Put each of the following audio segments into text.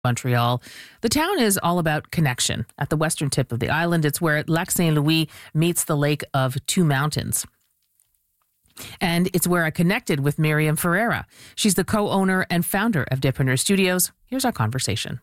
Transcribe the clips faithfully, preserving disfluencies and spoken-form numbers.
Montreal. The town is all about connection. At the western tip of the island, it's where Lac Saint Louis meets the Lake of Two Mountains. And it's where I connected with Miriam Ferreira. She's the co-owner and founder of Dépanneur Studios. Here's our conversation.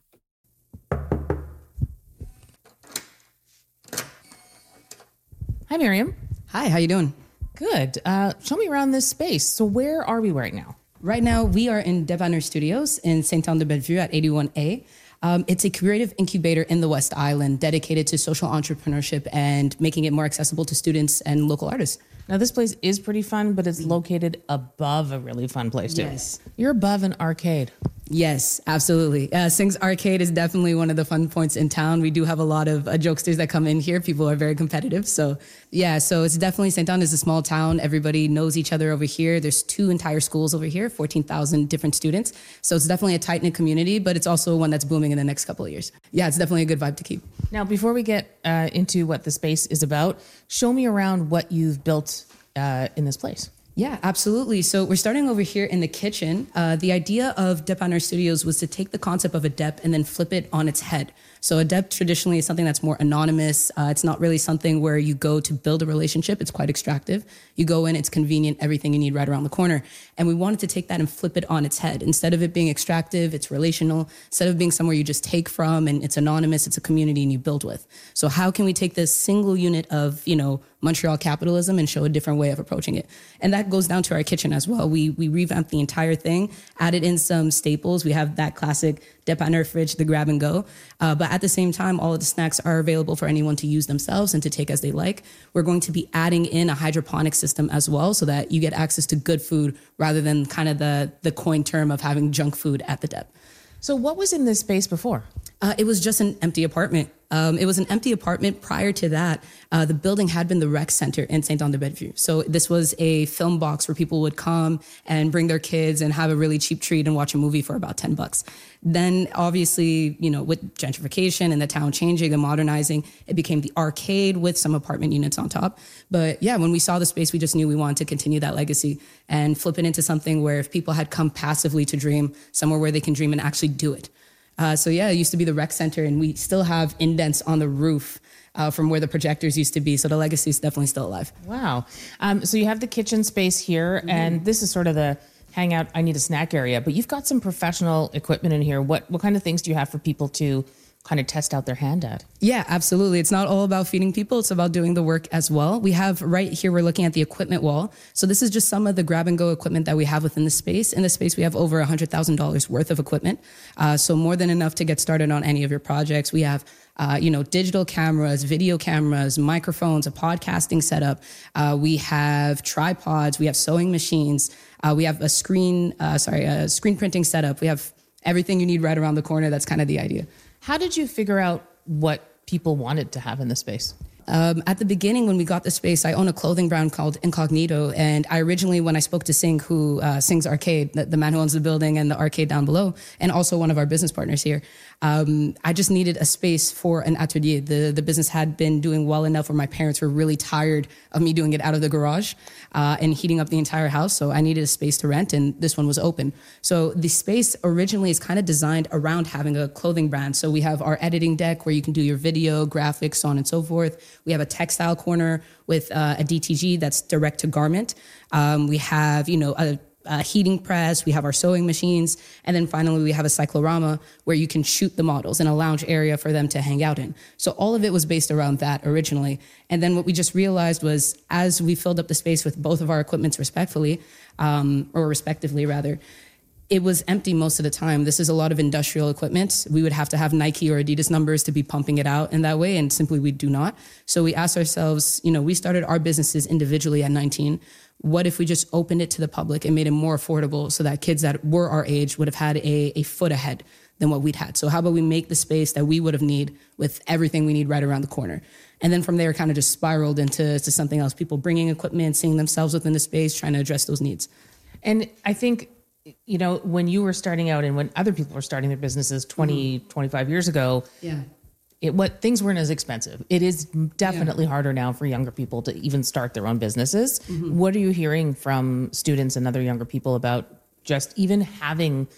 Hi, Miriam. Hi, how you doing? Good. Uh, show me around this space. So where are we right now? Right now, we are in Dépanneur Studios in Sainte-Anne-de-Bellevue at eighty-one A. Um, it's a creative incubator in the West Island dedicated to social entrepreneurship and making it more accessible to students and local artists. Now, this place is pretty fun, but it's located above a really fun place, too. Yes. You're above an arcade. Yes, absolutely. Uh, Sing's Arcade is definitely one of the fun points in town. We do have a lot of uh, jokesters that come in here. People are very competitive. So, yeah, so it's definitely, Sainte-Anne is a small town. Everybody knows each other over here. There's two entire schools over here, fourteen thousand different students. So it's definitely a tight-knit community, but it's also one that's booming in the next couple of years. Yeah, it's definitely a good vibe to keep. Now, before we get uh, into what the space is about, show me around what you've built uh, in this place. Yeah, absolutely. So we're starting over here in the kitchen. Uh, the idea of Dépanneur Studios was to take the concept of a dep and then flip it on its head. So a dep traditionally is something that's more anonymous. Uh, it's not really something where you go to build a relationship. It's quite extractive. You go in, it's convenient, everything you need right around the corner. And we wanted to take that and flip it on its head. Instead of it being extractive, it's relational. Instead of being somewhere you just take from and it's anonymous, it's a community and you build with. So how can we take this single unit of, you know, Montreal capitalism and show a different way of approaching it? And that goes down to our kitchen as well. We we revamped the entire thing, added in some staples. We have that classic Dépanneur fridge, the grab and go. Uh, but at the same time, all of the snacks are available for anyone to use themselves and to take as they like. We're going to be adding in a hydroponic system as well so that you get access to good food rather than kind of the, the coin term of having junk food at the dep. So what was in this space before? Uh, it was just an empty apartment. Um, it was an empty apartment. Prior to that, uh, the building had been the rec center in Sainte-Anne-de-Bellevue. So this was a film box where people would come and bring their kids and have a really cheap treat and watch a movie for about ten bucks. Then obviously, you know, with gentrification and the town changing and modernizing, it became the arcade with some apartment units on top. But yeah, when we saw the space, we just knew we wanted to continue that legacy and flip it into something where if people had come passively to dream, somewhere where they can dream and actually do it. Uh, so yeah, it used to be the rec center, and we still have indents on the roof uh, from where the projectors used to be. So the legacy is definitely still alive. Wow. Um, so you have the kitchen space here, mm-hmm. and this is sort of the hangout, I need a snack area, but you've got some professional equipment in here. What what kind of things do you have for people to kind of test out their hand at? Yeah, absolutely. It's not all about feeding people. It's about doing the work as well. We have right here, we're looking at the equipment wall. So this is just some of the grab and go equipment that we have within the space. In the space, we have over one hundred thousand dollars worth of equipment. Uh, so more than enough to get started on any of your projects. We have Uh, you know, digital cameras, video cameras, microphones, a podcasting setup. Uh, we have tripods. We have sewing machines. Uh, we have a screen, uh, sorry, a screen printing setup. We have everything you need right around the corner. That's kind of the idea. How did you figure out what people wanted to have in the space? Um, at the beginning, when we got the space, I own a clothing brand called Incognito. And I originally, when I spoke to Sing, who uh, Sing's Arcade, the, the man who owns the building and the arcade down below, and also one of our business partners here, um, I just needed a space for an atelier. The, the business had been doing well enough where my parents were really tired of me doing it out of the garage uh, and heating up the entire house. So I needed a space to rent, and this one was open. So the space originally is kind of designed around having a clothing brand. So we have our editing deck where you can do your video, graphics, so on and so forth. We have a textile corner with uh, a D T G that's direct to garment. Um, we have, you know, a, a heating press. We have our sewing machines. And then finally, we have a cyclorama where you can shoot the models and a lounge area for them to hang out in. So all of it was based around that originally. And then what we just realized was as we filled up the space with both of our equipments respectfully, um, or respectively rather, it was empty most of the time. This is a lot of industrial equipment. We would have to have Nike or Adidas numbers to be pumping it out in that way, and simply we do not. So we asked ourselves, you know, we started our businesses individually at nineteen. What if we just opened it to the public and made it more affordable so that kids that were our age would have had a, a foot ahead than what we'd had? So how about we make the space that we would have need with everything we need right around the corner? And then from there, kind of just spiraled into to something else. People bringing equipment, seeing themselves within the space, trying to address those needs. And I think, you know, when you were starting out and when other people were starting their businesses twenty, mm-hmm. twenty-five years ago, yeah, it, what things weren't as expensive. It is definitely yeah. harder now for younger people to even start their own businesses. Mm-hmm. What are you hearing from students and other younger people about just even having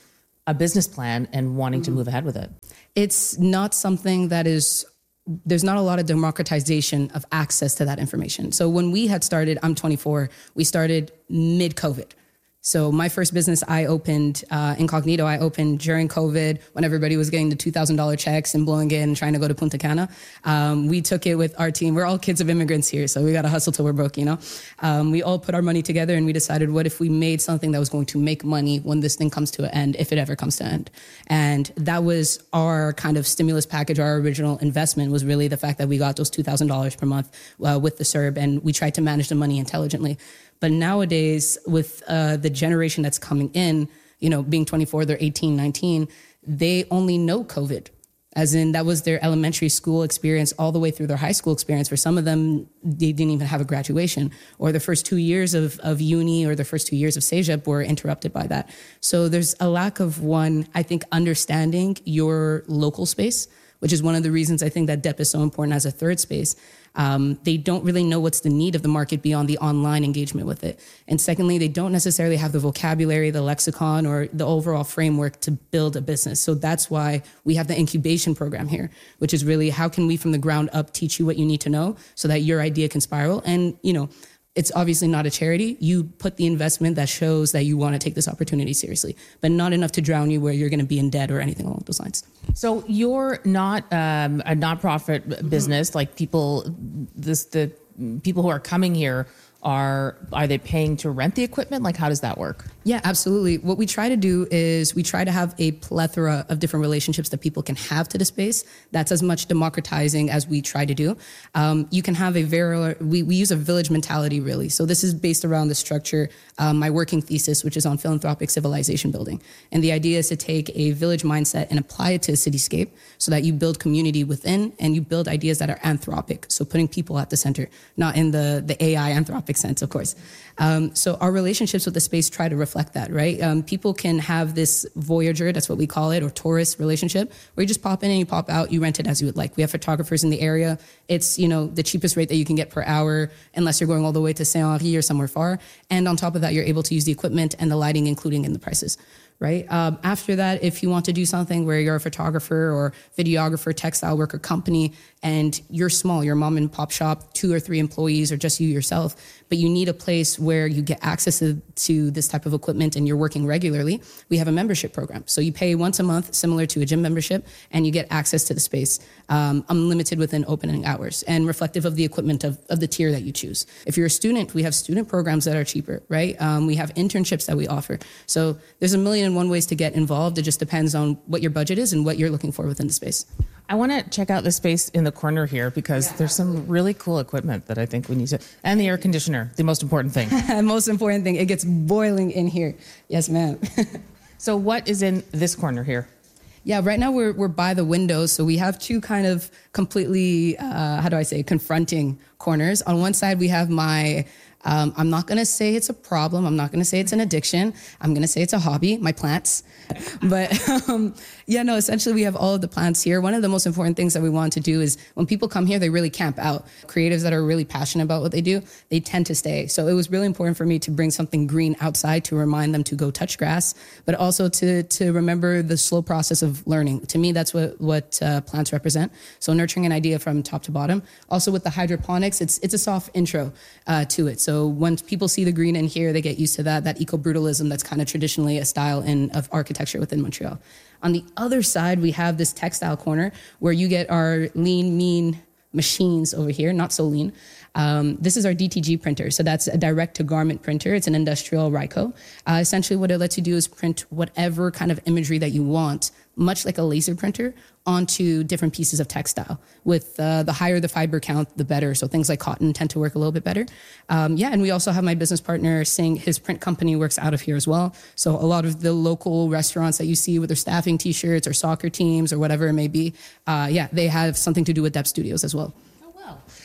a business plan and wanting mm-hmm. to move ahead with it? It's not something that is, there's not a lot of democratization of access to that information. So when we had started, I'm twenty-four, we started mid-COVID. So my first business I opened, uh, Incognito, I opened during COVID when everybody was getting the two thousand dollars checks and blowing it and trying to go to Punta Cana. Um, we took it with our team. We're all kids of immigrants here, so we got to hustle till we're broke, you know? Um, we all put our money together and we decided, what if we made something that was going to make money when this thing comes to an end, if it ever comes to an end? And that was our kind of stimulus package. Our original investment was really the fact that we got those two thousand dollars per month uh, with the C E R B, and we tried to manage the money intelligently. But nowadays, with uh, the generation that's coming in, you know, being twenty-four, they're eighteen, nineteen, they only know COVID. As in, that was their elementary school experience all the way through their high school experience. For some of them, they didn't even have a graduation, or the first two years of, of uni or the first two years of CEGEP were interrupted by that. So there's a lack of, one, I think, understanding your local space, which is one of the reasons I think that D E P is so important as a third space. Um, they don't really know what's the need of the market beyond the online engagement with it. And secondly, they don't necessarily have the vocabulary, the lexicon, or the overall framework to build a business. So that's why we have the incubation program here, which is really how can we from the ground up teach you what you need to know so that your idea can spiral. And, you know, it's obviously not a charity. You put the investment that shows that you want to take this opportunity seriously, but not enough to drown you where you're going to be in debt or anything along those lines. So you're not um, a nonprofit mm-hmm. business, like people, this the people who are coming here are, are they paying to rent the equipment? Like, how does that work? Yeah, absolutely. What we try to do is we try to have a plethora of different relationships that people can have to the space. That's as much democratizing as we try to do. Um, you can have a very, we, we use a village mentality really. So this is based around the structure, um, my working thesis, which is on philanthropic civilization building. And the idea is to take a village mindset and apply it to a cityscape so that you build community within and you build ideas that are anthropic. So putting people at the center, not in the, the A I anthropic sense, of course. Um, so our relationships with the space try to reflect that, right? Um, people can have this voyager, that's what we call it, or tourist relationship, where you just pop in and you pop out, you rent it as you would like. We have photographers in the area. It's, you know, the cheapest rate that you can get per hour, unless you're going all the way to Saint-Henri or somewhere far. And on top of that, you're able to use the equipment and the lighting, including in the prices. Right. Um, after that, if you want to do something where you're a photographer or videographer, textile worker company, and you're small, you're a mom and pop shop, two or three employees or just you yourself, but you need a place where you get access to, to this type of equipment and you're working regularly, we have a membership program. So you pay once a month, similar to a gym membership, and you get access to the space, um, unlimited within opening hours and reflective of the equipment of, of the tier that you choose. If you're a student, we have student programs that are cheaper, right? Um, we have internships that we offer. So there's a million and one ways to get involved. It just depends on what your budget is and what you're looking for within the space. I want to check out the space in the corner here because yeah, there's some really cool equipment that I think we need to, and the air conditioner, the most important thing. Most important thing, it gets boiling in here. Yes, ma'am. So what is in this corner here? Yeah, right now we're we're by the windows, so we have two kind of completely, uh, how do I say, confronting corners. On one side, we have my, um, I'm not going to say it's a problem. I'm not going to say it's an addiction. I'm going to say it's a hobby, my plants. But um, yeah, no, essentially we have all of the plants here. One of the most important things that we want to do is when people come here, they really camp out. Creatives that are really passionate about what they do, they tend to stay. So it was really important for me to bring something green outside to remind them to go touch grass, but also to to remember the slow process of learning. To me, that's what, what uh, plants represent. So nurturing an idea from top to bottom. Also with the hydroponics, it's it's a soft intro uh, to it. So once people see the green in here, they get used to that, that eco-brutalism that's kind of traditionally a style in of architecture within Montreal. On the other side, we have this textile corner where you get our lean, mean machines over here, not so lean. Um, this is our D T G printer. So that's a direct-to-garment printer. It's an industrial Ryco. Uh, essentially, what it lets you do is print whatever kind of imagery that you want, much like a laser printer, onto different pieces of textile. With uh, the higher the fiber count, the better. So things like cotton tend to work a little bit better. Um, yeah, and we also have my business partner Singh. His print company works out of here as well. So a lot of the local restaurants that you see with their staffing T-shirts or soccer teams or whatever it may be, uh, yeah, they have something to do with D E P Studios as well. Oh, wow.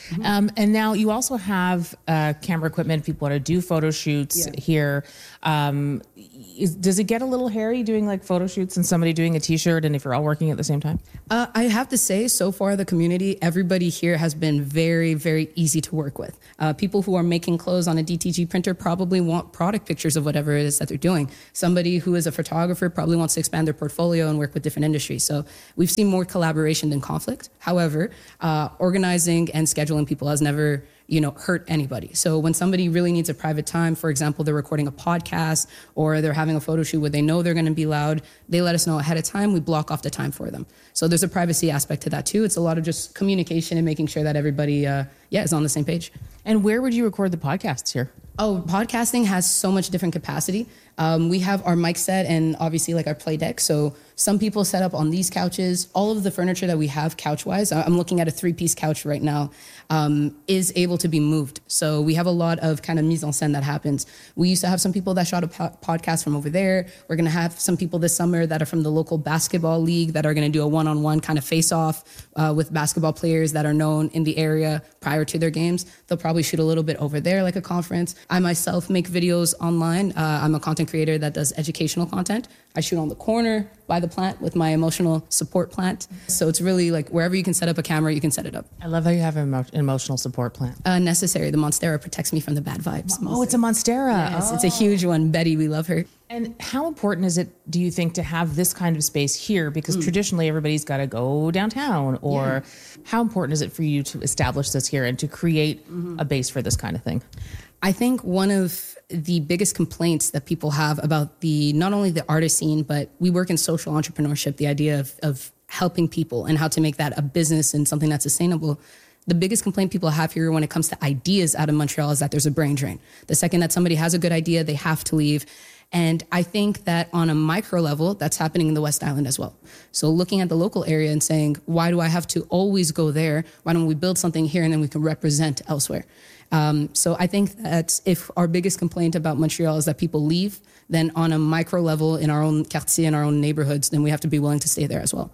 Mm-hmm. Um, and now you also have uh, camera equipment. People want to do photo shoots yeah. here. Um, is, does it get a little hairy doing like photo shoots and somebody doing a T-shirt and if you're all working at the same time? Uh, I have to say, so far the community, everybody here has been very, very easy to work with. Uh, people who are making clothes on a D T G printer probably want product pictures of whatever it is that they're doing. Somebody who is a photographer probably wants to expand their portfolio and work with different industries. So we've seen more collaboration than conflict. However, uh, organizing and scheduling people has never you know, hurt anybody. So when somebody really needs a private time, for example, they're recording a podcast or they're having a photo shoot where they know they're going to be loud, they let us know ahead of time. We block off the time for them. So there's a privacy aspect to that too. It's a lot of just communication and making sure that everybody, uh, yeah, is on the same page. And where would you record the podcasts here? Oh, podcasting has so much different capacity. Um, we have our mic set and obviously like our play deck. So some people set up on these couches. All of the furniture that we have couch-wise, I'm looking at a three-piece couch right now, um, is able to be moved. So we have a lot of kind of mise en scène that happens. We used to have some people that shot a po- podcast from over there. We're going to have some people this summer that are from the local basketball league that are going to do a one-on-one kind of face-off uh, with basketball players that are known in the area prior to their games. They'll probably shoot a little bit over there like a conference. I myself make videos online. Uh, I'm a content creator that does educational content. I shoot on the corner by the plant with my emotional support plant. So it's really like wherever you can set up a camera, you can set it up. I love how you have an emo- emotional support plant. Uh, necessary. The Monstera protects me from the bad vibes. Oh, it's a Monstera. Yes, oh. It's a huge one. Betty, we love her. And how important is it, do you think, to have this kind of space here? Because mm. traditionally everybody's got to go downtown. Or yeah. how important is it for you to establish this here and to create mm-hmm. a base for this kind of thing? I think one of the biggest complaints that people have about the, not only the artist scene, but we work in social entrepreneurship, the idea of, of helping people and how to make that a business and something that's sustainable. The biggest complaint people have here when it comes to ideas out of Montreal is that there's a brain drain. The second that somebody has a good idea, they have to leave. And I think that on a micro level, that's happening in the West Island as well. So looking at the local area and saying, why do I have to always go there? Why don't we build something here and then we can represent elsewhere? Um, so I think that if our biggest complaint about Montreal is that people leave, then on a micro level in our own quartier, in our own neighborhoods, then we have to be willing to stay there as well.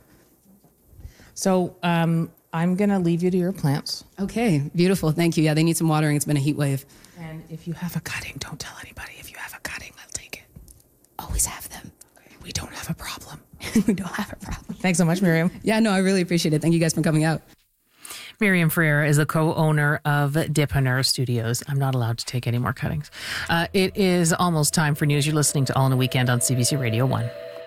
So um, I'm going to leave you to your plants. Okay, beautiful. Thank you. Yeah, they need some watering. It's been a heat wave. And if you have a cutting, don't tell anybody. If you have a cutting, I'll take it. Always have them. Okay. We don't have a problem. We don't have a problem. Thanks so much, Miriam. Yeah, no, I really appreciate it. Thank you guys for coming out. Miriam Ferreira is the co-owner of Dépanneur Studios. I'm not allowed to take any more cuttings. Uh, it is almost time for news. You're listening to All in a Weekend on C B C Radio one.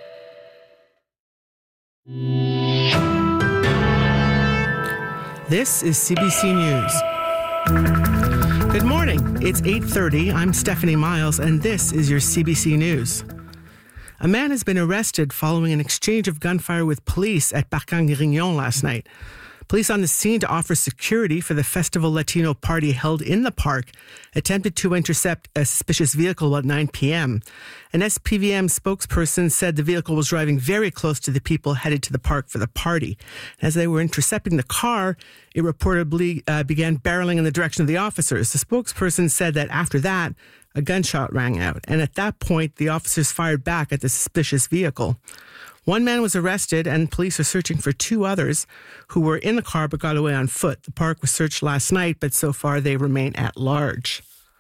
This is C B C News. Good morning. It's eight thirty. I'm Stephanie Miles, and this is your C B C News. A man has been arrested following an exchange of gunfire with police at Parc-Grignon last night. Police on the scene to offer security for the Festival Latino party held in the park attempted to intercept a suspicious vehicle at nine p.m. An S P V M spokesperson said the vehicle was driving very close to the people headed to the park for the party. As they were intercepting the car, it reportedly uh, began barreling in the direction of the officers. The spokesperson said that after that, a gunshot rang out, and at that point, the officers fired back at the suspicious vehicle. One man was arrested, and police are searching for two others who were in the car but got away on foot. The park was searched last night, but so far they remain at large.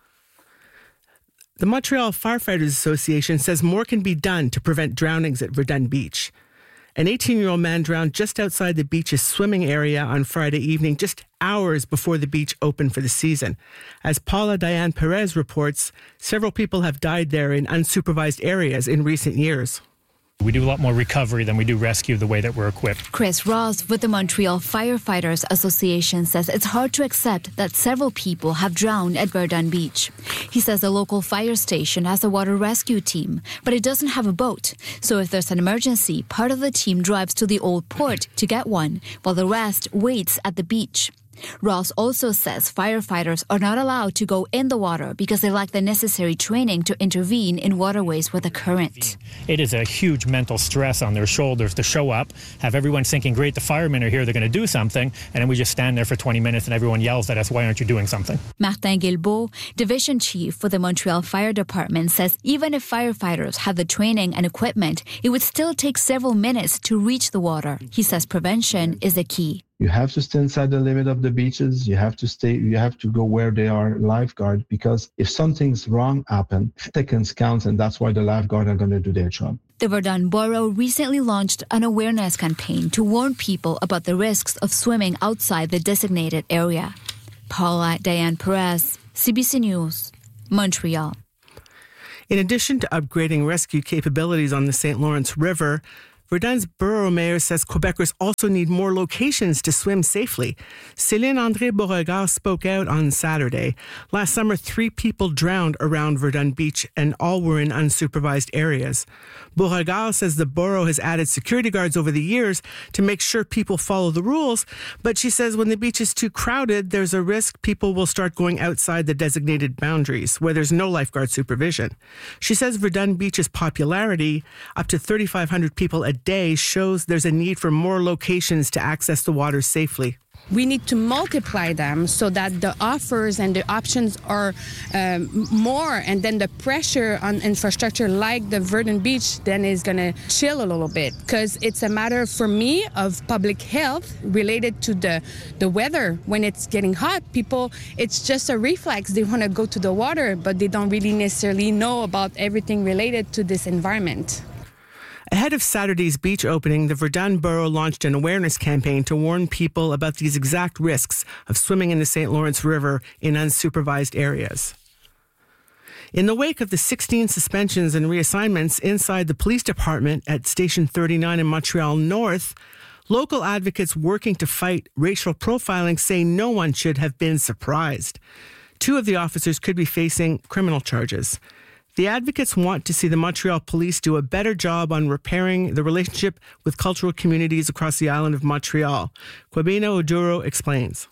The Montreal Firefighters Association says more can be done to prevent drownings at Verdun Beach. An eighteen-year-old man drowned just outside the beach's swimming area on Friday evening, just hours before the beach opened for the season. As Paula Diane Perez reports, several people have died there in unsupervised areas in recent years. We do a lot more recovery than we do rescue the way that we're equipped. Chris Ross with the Montreal Firefighters Association says it's hard to accept that several people have drowned at Verdun Beach. He says the local fire station has a water rescue team, but it doesn't have a boat. So if there's an emergency, part of the team drives to the old port to get one, while the rest waits at the beach. Ross also says firefighters are not allowed to go in the water because they lack the necessary training to intervene in waterways with a current. It is a huge mental stress on their shoulders to show up, have everyone thinking, great, the firemen are here, they're going to do something, and then we just stand there for twenty minutes and everyone yells at us, why aren't you doing something? Martin Guilbeault, division chief for the Montreal Fire Department, says even if firefighters had the training and equipment, it would still take several minutes to reach the water. He says prevention is the key. You have to stay inside the limit of the beaches. You have to stay, you have to go where there are lifeguards, because if something's wrong happen, seconds counts, and that's why the lifeguards are going to do their job. The Verdun Borough recently launched an awareness campaign to warn people about the risks of swimming outside the designated area. Paula Diane Perez, C B C News, Montreal. In addition to upgrading rescue capabilities on the Saint Lawrence River, Verdun's borough mayor says Quebecers also need more locations to swim safely. Céline André Beauregard spoke out on Saturday. Last summer, three people drowned around Verdun Beach, and all were in unsupervised areas. Beauregard says the borough has added security guards over the years to make sure people follow the rules, but she says when the beach is too crowded, there's a risk people will start going outside the designated boundaries, where there's no lifeguard supervision. She says Verdun Beach's popularity, up to thirty-five hundred people a day, shows there's a need for more locations to access the water safely. We need to multiply them so that the offers and the options are um, more, and then the pressure on infrastructure like the Verdun Beach then is going to chill a little bit, because it's a matter for me of public health related to the, the weather. When it's getting hot, people, it's just a reflex. They want to go to the water, but they don't really necessarily know about everything related to this environment. Ahead of Saturday's beach opening, the Verdun Borough launched an awareness campaign to warn people about these exact risks of swimming in the Saint Lawrence River in unsupervised areas. In the wake of the sixteen suspensions and reassignments inside the police department at Station thirty-nine in Montreal North, local advocates working to fight racial profiling say no one should have been surprised. Two of the officers could be facing criminal charges. The advocates want to see the Montreal police do a better job on repairing the relationship with cultural communities across the island of Montreal. Kwabena Oduro explains.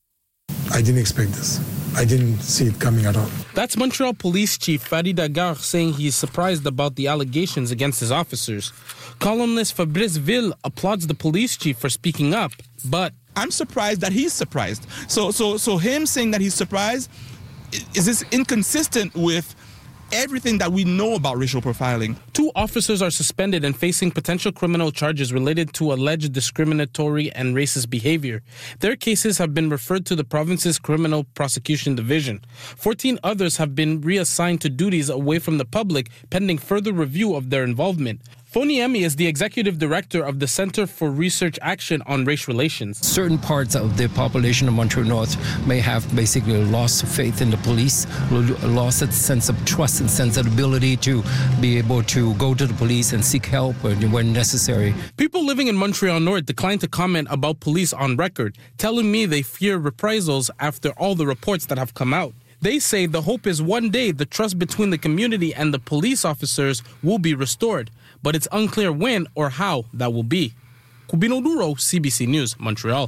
I didn't expect this. I didn't see it coming at all. That's Montreal Police Chief Farid Agar saying he's surprised about the allegations against his officers. Columnist Fabrice Ville applauds the police chief for speaking up, but I'm surprised that he's surprised. So, so, so him saying that he's surprised, is this inconsistent with everything that we know about racial profiling? Two officers are suspended and facing potential criminal charges related to alleged discriminatory and racist behavior. Their cases have been referred to the province's Criminal Prosecution Division. Fourteen others have been reassigned to duties away from the public pending further review of their involvement. Foniemi is the executive director of the Center for Research Action on Race Relations. Certain parts of the population of Montreal North may have basically lost faith in the police, lost its sense of trust and sense of ability to be able to go to the police and seek help when necessary. People living in Montreal North declined to comment about police on record, telling me they fear reprisals after all the reports that have come out. They say the hope is one day the trust between the community and the police officers will be restored, but it's unclear when or how that will be. Kwabena Oduro, C B C News, Montreal.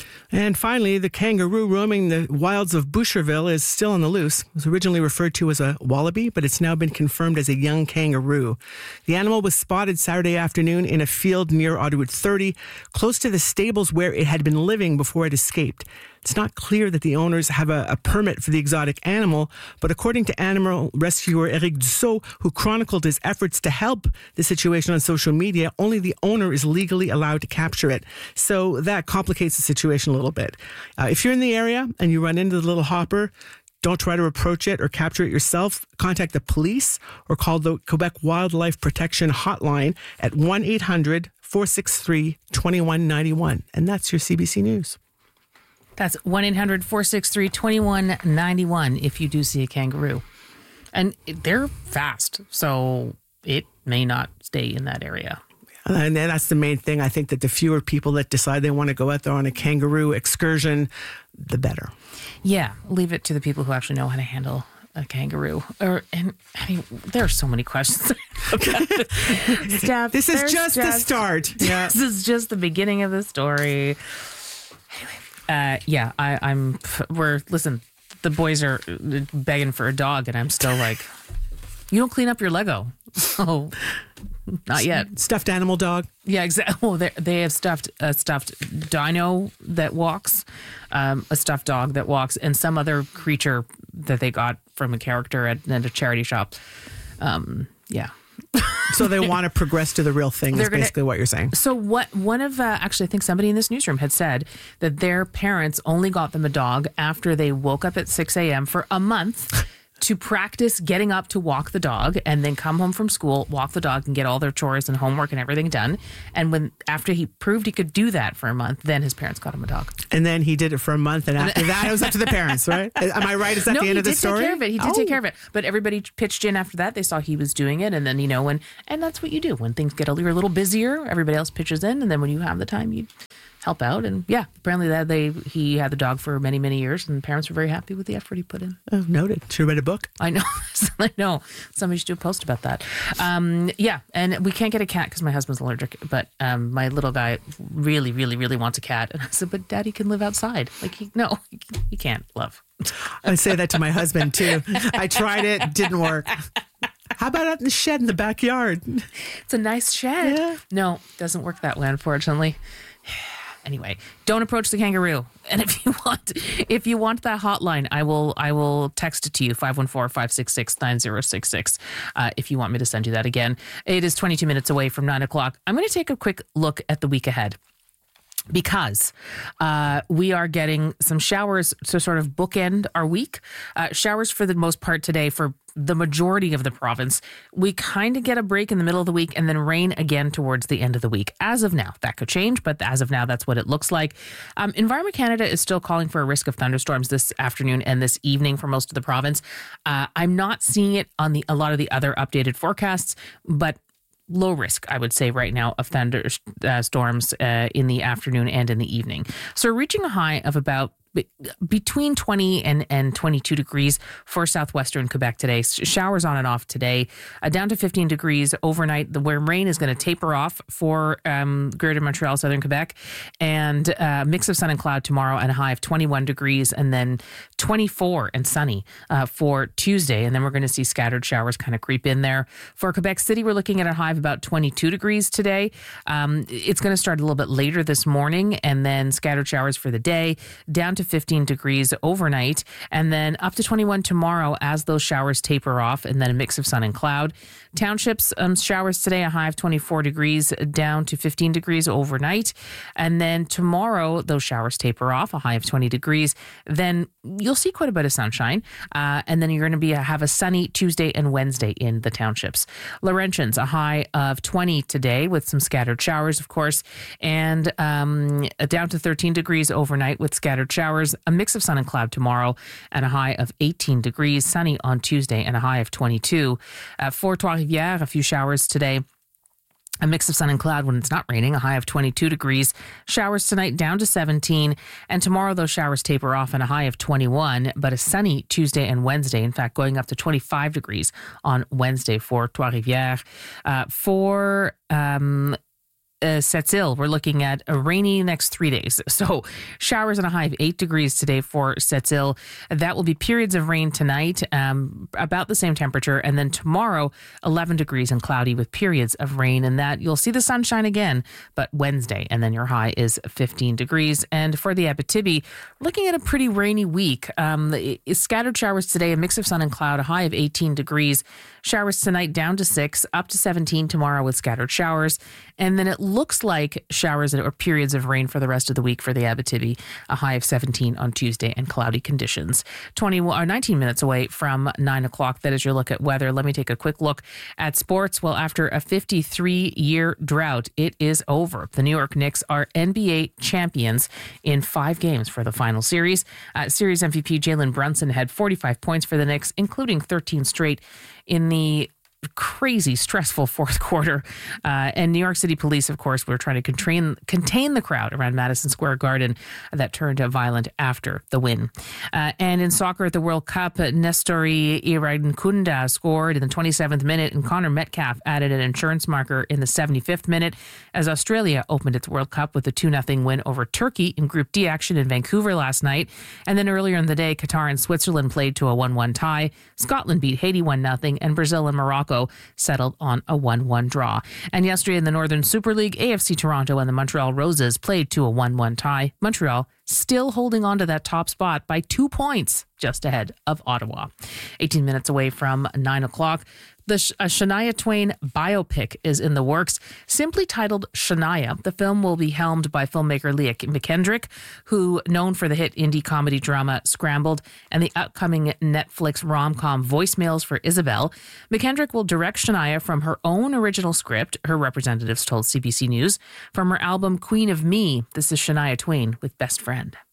And finally, the kangaroo roaming the wilds of Boucherville is still on the loose. It was originally referred to as a wallaby, but it's now been confirmed as a young kangaroo. The animal was spotted Saturday afternoon in a field near Autoroute thirty, close to the stables where it had been living before it escaped. It's not clear that the owners have a, a permit for the exotic animal, but according to animal rescuer Eric Dussault, who chronicled his efforts to help the situation on social media, only the owner is legally allowed to capture it. So that complicates the situation a little bit. Uh, if you're in the area and you run into the little hopper, don't try to approach it or capture it yourself. Contact the police or call the Quebec Wildlife Protection Hotline at one eight hundred, four six three, two one nine one. And that's your C B C News. That's one eight hundred, four six three, two one nine one if you do see a kangaroo. And they're fast, so it may not stay in that area. And that's the main thing. I think that the fewer people that decide they want to go out there on a kangaroo excursion, the better. Yeah, leave it to the people who actually know how to handle a kangaroo. Or and I mean, there are so many questions. Steph, this is just, just the start. Yeah. This is just the beginning of the story. Anyway. Uh, yeah, I, I'm. We're listen. The boys are begging for a dog, and I'm still like, you don't clean up your Lego, so not yet. Stuffed animal dog. Yeah, exactly. Well, they have stuffed a stuffed dino that walks, um, a stuffed dog that walks, and some other creature that they got from a character at, at a charity shop. Um, yeah. So they want to progress to the real thing is gonna, basically what you're saying. So what one of, uh, actually, I think somebody in this newsroom had said that their parents only got them a dog after they woke up at six a.m. for a month to practice getting up to walk the dog and then come home from school, walk the dog and get all their chores and homework and everything done. And when after he proved he could do that for a month, then his parents got him a dog. And then he did it for a month. And after that, it was up to the parents, right? Am I right? Is that no, the end of the did story? Take care of it. He did oh. take care of it. But everybody pitched in after that. They saw he was doing it. And then, you know, when, and that's what you do. When things get a, you're a little busier, everybody else pitches in. And then when you have the time, you help out. And yeah, apparently that they he had the dog for many, many years, and parents were very happy with the effort he put in. Oh, noted. Should have read a book. I know. I know. Somebody should do a post about that. Um, yeah, and we can't get a cat because my husband's allergic, but um, my little guy really, really, really wants a cat. And I said, but Daddy can live outside. Like, he, no, he can't, love. I say that to my husband, too. I tried it, didn't work. How about out in the shed in the backyard? It's a nice shed. Yeah. No, doesn't work that way, unfortunately. Anyway, don't approach the kangaroo. And if you want, if you want that hotline, I will, I will text it to you, five one four, five six six, nine zero six six, uh, if you want me to send you that again. It is twenty-two minutes away from nine o'clock. I'm going to take a quick look at the week ahead, because uh, we are getting some showers to sort of bookend our week. Uh, showers for the most part today for the majority of the province. We kind of get a break in the middle of the week and then rain again towards the end of the week. As of now, that could change, but as of now, that's what it looks like. Um, Environment Canada is still calling for a risk of thunderstorms this afternoon and this evening for most of the province. Uh, I'm not seeing it on the a lot of the other updated forecasts, but low risk, I would say right now, of thunderstorms uh, uh, in the afternoon and in the evening. So we're reaching a high of about between twenty and, and twenty-two degrees for southwestern Quebec today. Showers on and off today, uh, down to fifteen degrees overnight, the, where rain is going to taper off for um, Greater Montreal, southern Quebec, and a uh, mix of sun and cloud tomorrow and a high of twenty-one degrees, and then twenty-four and sunny uh, for Tuesday. And then we're going to see scattered showers kind of creep in there. For Quebec City, we're looking at a high of about twenty-two degrees today. Um, it's going to start a little bit later this morning, and then scattered showers for the day, down to fifteen degrees overnight, and then up to twenty-one tomorrow as those showers taper off, and then a mix of sun and cloud. Townships, um, showers today, a high of twenty-four degrees, down to fifteen degrees overnight. And then tomorrow, those showers taper off, a high of twenty degrees. Then you'll see quite a bit of sunshine. Uh, and then you're going to be have a sunny Tuesday and Wednesday in the townships. Laurentians, a high of twenty today with some scattered showers, of course, and um, down to thirteen degrees overnight with scattered showers, a mix of sun and cloud tomorrow, and a high of eighteen degrees, sunny on Tuesday, and a high of twenty-two. Uh, for Trois-Rivières, a few showers today. A mix of sun and cloud when it's not raining, a high of twenty-two degrees. Showers tonight down to seventeen. And tomorrow those showers taper off and a high of twenty-one, but a sunny Tuesday and Wednesday. In fact, going up to twenty-five degrees on Wednesday for Trois-Rivières. Uh, for um, Uh, Sept-Îles, we're looking at a rainy next three days. So showers and a high of eight degrees today for Sept-Îles. That will be periods of rain tonight, um, about the same temperature. And then tomorrow, eleven degrees and cloudy with periods of rain. And that you'll see the sunshine again, but Wednesday. And then your high is fifteen degrees. And for the Abitibi, we're looking at a pretty rainy week. Um, scattered showers today, a mix of sun and cloud, a high of eighteen degrees. Showers tonight down to six, up to seventeen tomorrow with scattered showers. And then it looks like showers or periods of rain for the rest of the week for the Abitibi, a high of seventeen on Tuesday and cloudy conditions. twenty or nineteen minutes away from nine o'clock. That is your look at weather. Let me take a quick look at sports. Well, after a fifty-three year drought, it is over. The New York Knicks are N B A champions in five games for the final series. Uh, series M V P Jalen Brunson had forty-five points for the Knicks, including thirteen straight in the crazy stressful fourth quarter. Uh, and New York City police, of course, were trying to contain, contain the crowd around Madison Square Garden that turned violent after the win. Uh, and in soccer at the World Cup, Nestori Irankunda scored in the twenty-seventh minute, and Connor Metcalf added an insurance marker in the seventy-fifth minute as Australia opened its World Cup with a two nothing win over Turkey in Group D action in Vancouver last night. And then earlier in the day, Qatar and Switzerland played to a one one tie. Scotland beat Haiti one nothing, and Brazil and Morocco settled on a one one draw. And yesterday in the Northern Super League, A F C Toronto and the Montreal Roses played to a one one tie. Montreal still holding on to that top spot by two points, just ahead of Ottawa. eighteen minutes away from nine o'clock. The uh, Shania Twain biopic is in the works. Simply titled Shania, the film will be helmed by filmmaker Leah McKendrick, who, known for the hit indie comedy drama Scrambled and the upcoming Netflix rom-com Voicemails for Isabel. McKendrick will direct Shania from her own original script, her representatives told C B C News. From her album Queen of Me, this is Shania Twain with Best Friend.